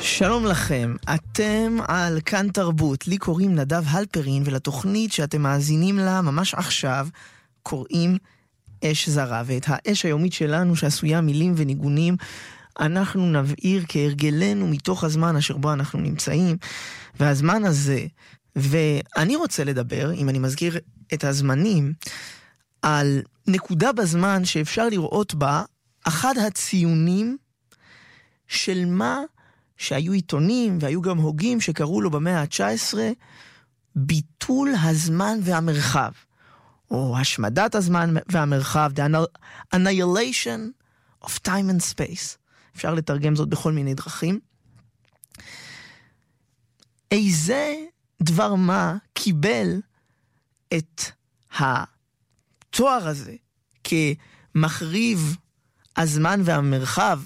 שלום לכם, אתם על כאן תרבות, לי קוראים נדב הלפרין ולתוכנית שאתם מאזינים לה ממש עכשיו קוראים אש זרה, ואת האש היומית שלנו שעשויה מילים וניגונים אנחנו נבעיר כהרגלנו מתוך הזמן אשר בו אנחנו נמצאים, והזמן הזה, ואני רוצה לדבר, אם אני מזכיר את הזמנים, על נקודה בזמן שאפשר לראות בה אחד הציונים של מה שהיו עיתונים והיו גם הוגים שקראו לו במאה ה-19 ביטול הזמן והמרחב, או השמדת הזמן והמרחב, the annihilation of time and space. אפשר לתרגם זאת בכל מיני דרכים. איזה דבר מה קיבל את התואר הזה כמחריב הזמן והמרחב